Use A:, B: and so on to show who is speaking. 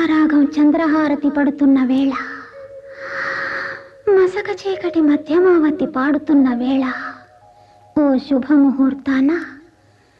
A: ఉషారాగం చంద్రహారతి పడుతున్న వేళ, మసక చీకటి మధ్యమావతి పాడుతున్న వేళ, ఓ శుభముహూర్తాన